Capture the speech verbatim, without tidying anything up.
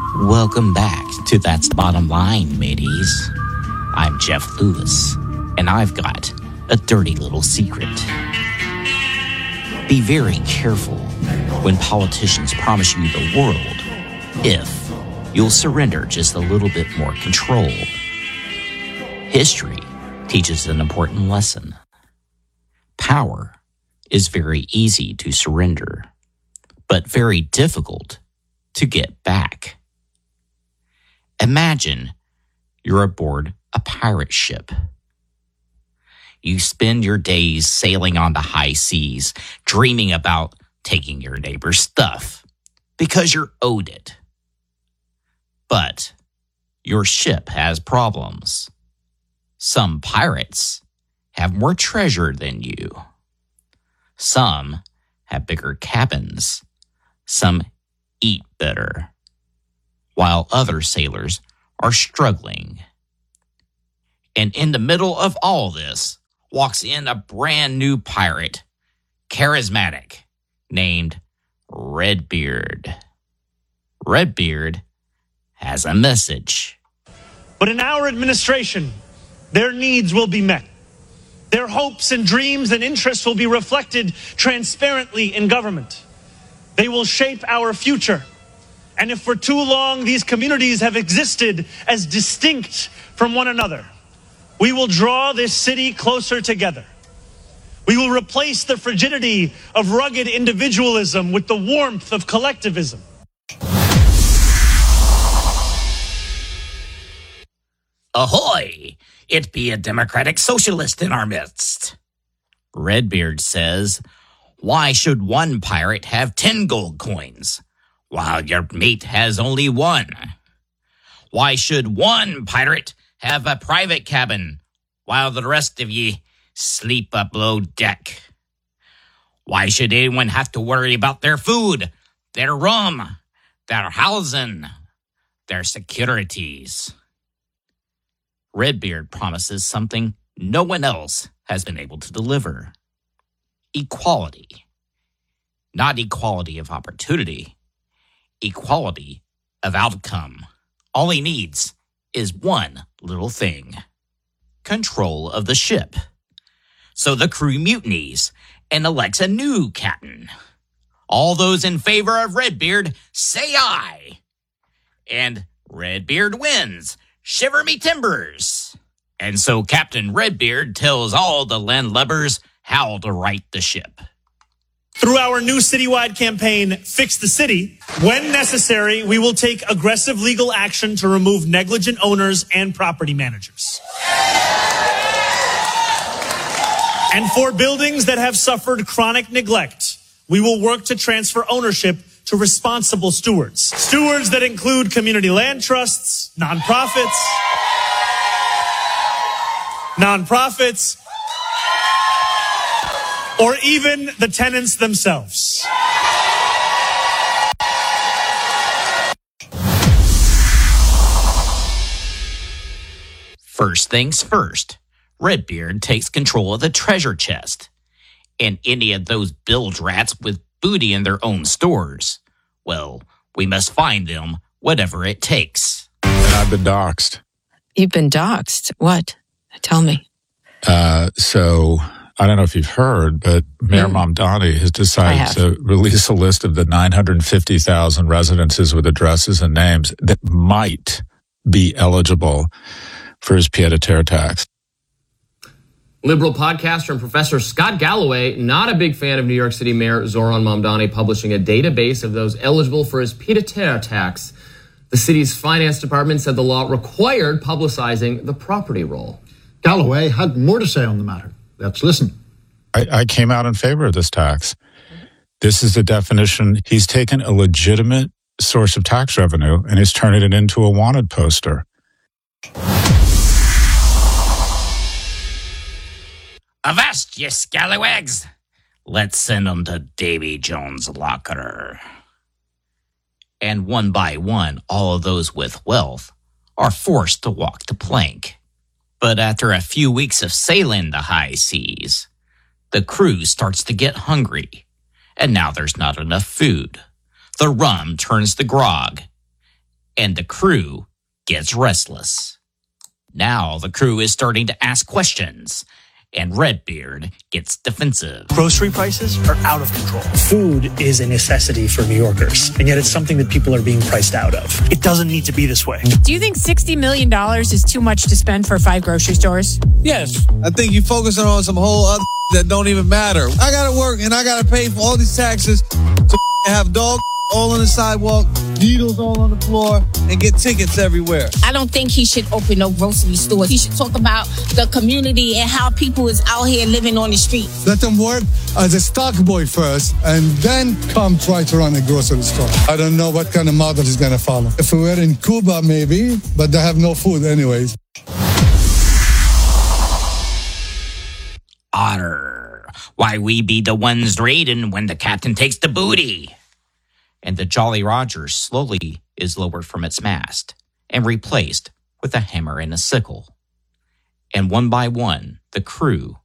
Welcome back to That's the Bottom Line, mateys. I'm Jeff Lewis, and I've got a dirty little secret. Be very careful when politicians promise you the world if you'll surrender just a little bit more control. History teaches an important lesson. Power is very easy to surrender, but very difficult to get back. Imagine you're aboard a pirate ship. You spend your days sailing on the high seas, dreaming about taking your neighbor's stuff because you're owed it. But your ship has problems. Some pirates have more treasure than you. Some have bigger cabins. Some eat better, while other sailors are struggling. And in the middle of all this walks in a brand new pirate, charismatic, named Redbeard. Redbeard has a message. But in our administration, their needs will be met. Their hopes and dreams and interests will be reflected transparently in government. They will shape our future. And if for too long these communities have existed as distinct from one another, we will draw this city closer together. We will replace the frigidity of rugged individualism with the warmth of collectivism. Ahoy! It be a democratic socialist in our midst. Redbeard says, why should one pirate have ten gold coins, while your mate has only one? Why should one pirate have a private cabin, while the rest of ye sleep up below deck? Why should anyone have to worry about their food, their rum, their housing, their securities? Redbeard promises something no one else has been able to deliver. Equality. Not equality of opportunity. Equality of outcome. All he needs is one little thing. Control of the ship. So the crew mutinies and elects a new captain. All those in favor of Redbeard say aye. And Redbeard wins. Shiver me timbers. And so Captain Redbeard tells all the landlubbers how to right the ship. Through our new citywide campaign, Fix the City, when necessary, we will take aggressive legal action to remove negligent owners and property managers. And for buildings that have suffered chronic neglect, we will work to transfer ownership to responsible stewards. Stewards that include community land trusts, nonprofits, nonprofits, or even the tenants themselves. First things first, Redbeard takes control of the treasure chest. And any of those bilge rats with booty in their own stores, well, we must find them, whatever it takes. And I've been doxxed. You've been doxxed? What? Tell me. Uh, so, I don't know if you've heard, but Mayor mm. Mamdani has decided to release a list of the nine hundred fifty thousand residences with addresses and names that might be eligible for his pied-à-terre tax. Liberal podcaster and Professor Scott Galloway, not a big fan of New York City Mayor Zoran Mamdani publishing a database of those eligible for his pied-à-terre tax. The city's finance department said the law required publicizing the property roll. Galloway had more to say on the matter. Let's listen. I, I came out in favor of this tax. This is the definition. He's taken a legitimate source of tax revenue and he's turning it into a wanted poster. Avast, ye scallywags! Let's send them to Davy Jones' locker. And one by one, all of those with wealth are forced to walk the plank. But after a few weeks of sailing the high seas, the crew starts to get hungry, and now there's not enough food. The rum turns to grog, and the crew gets restless. Now the crew is starting to ask questions, and Redbeard gets defensive. Grocery prices are out of control. Food is a necessity for New Yorkers, and yet it's something that people are being priced out of. It doesn't need to be this way. Do you think sixty million dollars is too much to spend for five grocery stores? Yes. I think you're focusing on some whole other that don't even matter. I gotta work and I gotta pay for all these taxes to have dog all on the sidewalk, needles all on the floor, and get tickets everywhere. I don't think he should open no grocery stores. He should talk about the community and how people is out here living on the streets. Let them work as a stock boy first, and then come try to run a grocery store. I don't know what kind of model he's going to follow. If we were in Cuba, maybe, but they have no food anyways. Otter, why we be the ones raiding when the captain takes the booty? And the Jolly Roger slowly is lowered from its mast and replaced with a hammer and a sickle. And one by one, the crew